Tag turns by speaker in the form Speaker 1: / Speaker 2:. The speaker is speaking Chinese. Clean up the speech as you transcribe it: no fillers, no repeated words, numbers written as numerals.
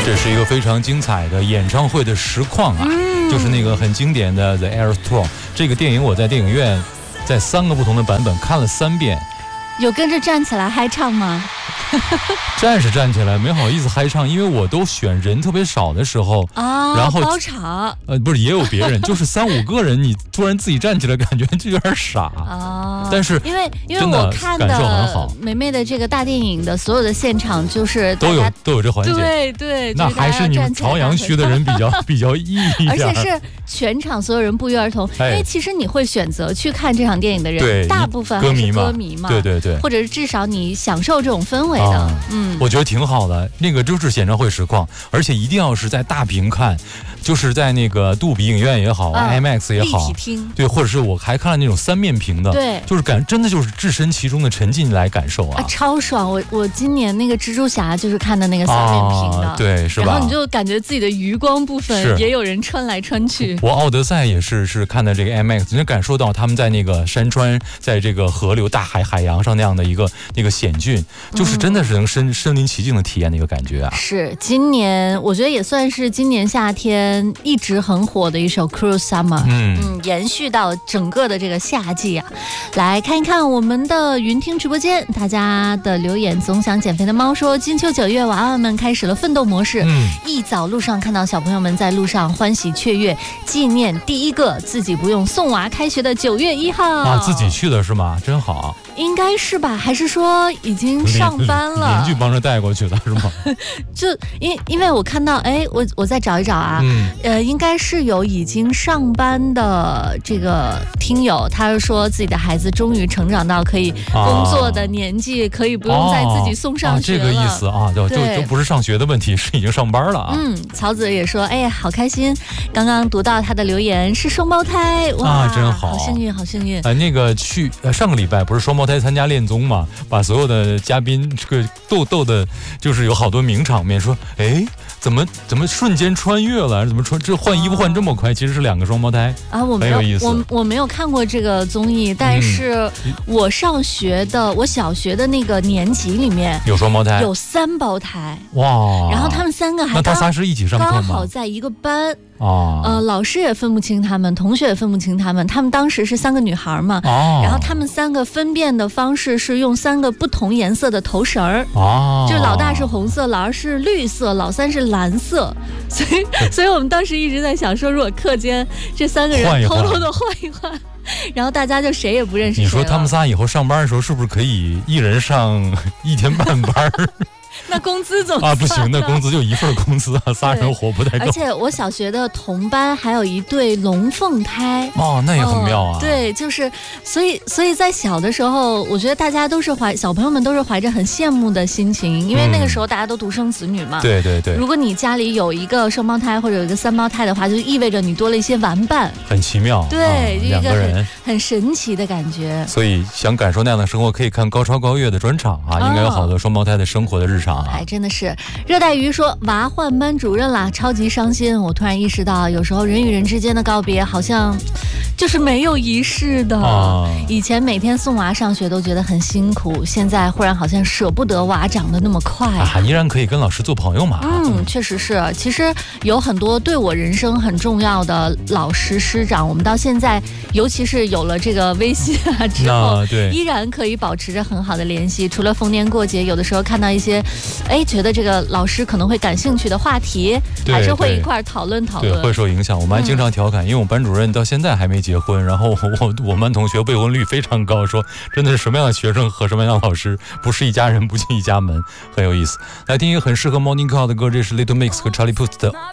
Speaker 1: 这是一个非常精彩的演唱会的实况啊，就是那个很经典的 The Eras Tour。这个电影我在电影院在3个不同的版本看了3遍。
Speaker 2: 有跟着站起来嗨唱吗？
Speaker 1: 站是站起来，没好意思嗨唱，因为我都选人特别少的时候
Speaker 2: 啊，
Speaker 1: 然后
Speaker 2: 包场
Speaker 1: 不是也有别人，就是3、5个人，你突然自己站起来，感觉就有点傻
Speaker 2: 啊。
Speaker 1: 但是
Speaker 2: 因为我看
Speaker 1: 感受很好，
Speaker 2: 梅梅的这个大电影的所有的现场，就是
Speaker 1: 都有这环节，
Speaker 2: 对，
Speaker 1: 那还是你们朝阳区的人比较意一点，
Speaker 2: 而且是全场所有人不约而同，因为其实你会选择去看这场电影的人，大部分还是歌迷嘛，
Speaker 1: 对，
Speaker 2: 或者是至少你享受这种氛围的，
Speaker 1: 我觉得挺好的。那个就是演唱会实况，而且一定要是在大屏看，就是在那个杜比影院也好，IMAX 也好，
Speaker 2: 立体厅，
Speaker 1: 对，或者是我还看了那种3面屏的，
Speaker 2: 对，
Speaker 1: 就是真的就是置身其中的沉浸来感受啊，
Speaker 2: 超爽！我今年那个蜘蛛侠就是看的那个3面屏的，
Speaker 1: 对，是吧？
Speaker 2: 然后你就感觉自己的余光部分也有人穿来穿去。
Speaker 1: 我奥德赛也是看的这个 IMAX， 你就感受到他们在那个山川，在这个河流、大海洋上那样的一个那个险峻，就是真的是能身临其境的体验的一个感觉啊。
Speaker 2: 是今年我觉得也算是今年夏天一直很火的一首 Cruel Summer， 延续到整个的这个夏季啊。来看一看我们的云听直播间，大家的留言。总想减肥的猫说，金秋9月，娃娃们开始了奋斗模式，一早路上看到小朋友们在路上欢喜雀跃，纪念第一个自己不用送娃开学的9月1号
Speaker 1: 啊，自己去的是吗？真好，
Speaker 2: 应该是吧？还是说已经上班了？
Speaker 1: 邻居帮着带过去的是吗？
Speaker 2: 就因为我看到，我再找一找啊，应该是有已经上班的这个听友，他说自己的孩子终于成长到可以工作的年纪，可以不用再自己送上学了。
Speaker 1: 这个意思啊，就不是上学的问题，是已经上班了啊。
Speaker 2: 曹子也说，好开心，刚刚读到他的留言是双胞胎，哇，
Speaker 1: 真好，
Speaker 2: 好幸运，好幸运。
Speaker 1: 那个上个礼拜不是双胞胎参加恋综嘛，把所有的嘉宾这个逗的，就是有好多名场面，说怎么瞬间穿越了？怎么这换衣服换这么快？其实是2个双胞胎啊，很有意思。
Speaker 2: 我没有看过这个综艺，但是我我小学的那个年级里面
Speaker 1: 有双胞胎，
Speaker 2: 有3胞胎，
Speaker 1: 哇！
Speaker 2: 然后他们3个还
Speaker 1: 那他仨是一起上课吗？
Speaker 2: 刚好在一个班。老师也分不清他们，同学也分不清他们。他们当时是3个女孩嘛，然后他们3个分辨的方式是用3个不同颜色的头绳儿，就是老大是红色，老二是绿色，老3是蓝色。所以我们当时一直在想说，如果课间这3个人偷偷的换一换，然后大家就谁也不认识谁了。
Speaker 1: 你说他们仨以后上班的时候，是不是可以一人上1天半班？
Speaker 2: 那工资怎么算
Speaker 1: 不行，那工资就1份工资啊，3人活不太够。
Speaker 2: 而且我小学的同班还有一对龙凤胎，
Speaker 1: 那也很妙啊。
Speaker 2: 对，就是所以在小的时候，我觉得大家都是小朋友们都是怀着很羡慕的心情，因为那个时候大家都独生子女嘛。
Speaker 1: 对。
Speaker 2: 如果你家里有一个双胞胎或者有一个3胞胎的话，就意味着你多了一些玩伴，
Speaker 1: 很奇妙。
Speaker 2: 对，
Speaker 1: 两个人
Speaker 2: 很神奇的感觉。
Speaker 1: 所以想感受那样的生活，可以看高超高月的专场啊，应该有好多双胞胎的生活的日常啊。
Speaker 2: 真的是。热带鱼说，娃换班主任啦，超级伤心。我突然意识到，有时候人与人之间的告别好像就是没有仪式的。以前每天送娃上学都觉得很辛苦，现在忽然好像舍不得娃长得那么快
Speaker 1: 依然可以跟老师做朋友嘛。
Speaker 2: 确实是。其实有很多对我人生很重要的老师师长，我们到现在，尤其是有了这个微信之后，依然可以保持着很好的联系。除了逢年过节，有的时候看到一些觉得这个老师可能会感兴趣的话题，还是会一块讨论讨论。
Speaker 1: 会受影响。我们还经常调侃，因为我们班主任到现在还没结婚，然后我们班同学未婚率非常高，说真的是什么样的学生和什么样的老师不是一家人不进一家门，很有意思。来听一个很适合 Morning Call 的歌，这是 Little Mix 和 Charlie Puth 的